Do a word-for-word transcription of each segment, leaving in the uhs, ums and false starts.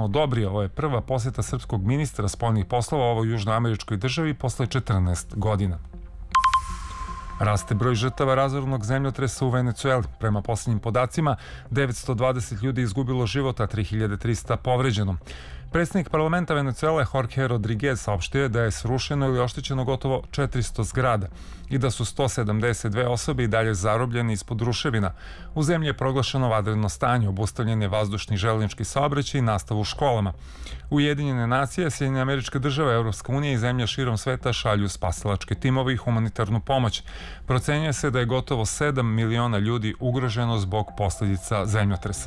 generalno dobri. Ovo je prva posjeta srpskog ministra spoljnih poslova ovoj južnoameričkoj državi posle četrnaest godina. Raste broj žrtava razornog zemljotresa u Venecueli. Prema posljednjim podacima, devetsto dvadeset ljudi izgubilo život, a tri hiljade trista povređeno. Predsjednik parlamenta Venecuele Jorge Rodriguez saopštio je da je srušeno ili oštećeno gotovo četiristo zgrada i da su sto sedamdeset dve osobe i dalje zarobljene ispod ruševina. U zemlji je proglašeno vanredno stanje, obustavljen je vazdušni železnički saobraćaj i nastavu u školama. Ujedinjene nacije, Sjedinjene Američke Države, Evropska unija i zemlje širom sveta šalju spasilačke timove i humanitarnu pomoć. Procenjuje se da je gotovo sedam miliona ljudi ugroženo zbog posljedica zemljotresa.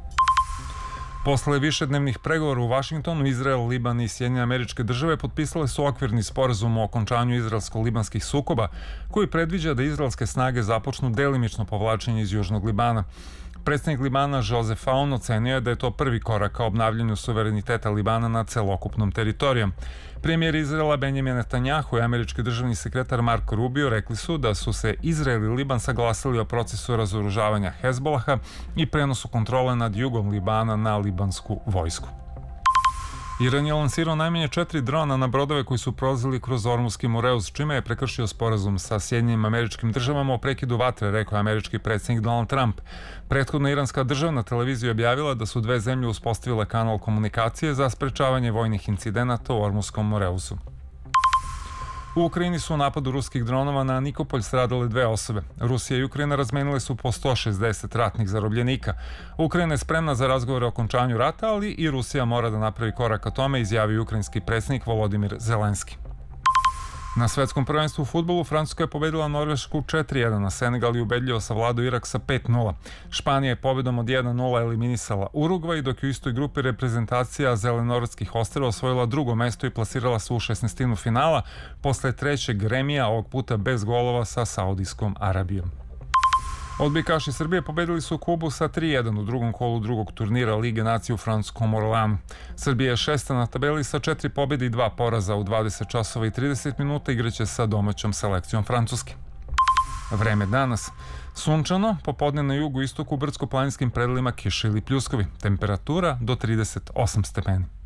Posle višednevnih pregovora u Vašingtonu, Izrael, Liban i Sjedinjene Američke Države potpisale su okvirni sporazum o okončanju izraelsko-libanskih sukoba, koji predviđa da izraelske snage započnu delimično povlačenje iz Južnog Libana. Predsjednik Libana Joseph Aoun ocenio je da je to prvi korak ka obnavljanju suvereniteta Libana nad celokupnom teritorijom. Premijer Izraela Benjamin Netanjahu i američki državni sekretar Marco Rubio rekli su da su se Izrael i Liban saglasili o procesu razoružavanja Hezbolaha i prenosu kontrole nad jugom Libana na libansku vojsku. Iran je lansirao najmanje četiri drona na brodove koji su prolazili kroz Ormuski Moreus, čime je prekršio sporazum sa Sjedinjenim Američkim Državama o prekidu vatre, rekao je američki predsjednik Donald Trump. Prethodno iranska državna televizija objavila da su dve zemlje uspostavile kanal komunikacije za sprečavanje vojnih incidenata u Ormuskom Moreusu. U Ukrajini su u napadu ruskih dronova na Nikopolj stradale dve osobe. Rusija i Ukrajina razmenile su po sto šezdeset ratnih zarobljenika. Ukrajina je spremna za razgovore o okončanju rata, ali i Rusija mora da napravi korak ka tome, izjavio ukrajinski predsjednik Volodimir Zelenski. Na svetskom prvenstvu u fudbalu Francuska je pobedila Norvešku četiri jedan, a Senegal je ubedljivo savladao Irak sa pet nula. Španija je pobedom od jedan nula eliminisala Urugvaj, dok je u istoj grupi reprezentacija Zelenorodskih ostrva osvojila drugo mesto i plasirala se u šesnaestinu finala posle trećeg remija, ovog puta bez golova sa Saudijskom Arabijom. Odbojkaši Srbije pobedili su Kubu sa tri jedan u drugom kolu drugog turnira Lige nacije u francuskom Orleanu. Srbija je šesta na tabeli sa četiri pobjede i dva poraza. U dvadeset časova i trideset minuta igraće sa domaćom selekcijom Francuske. Vreme danas. Sunčano, popodne na jugu istoku, brdsko-planinskim predelima kiše ili pljuskovi. Temperatura do trideset osam stepeni.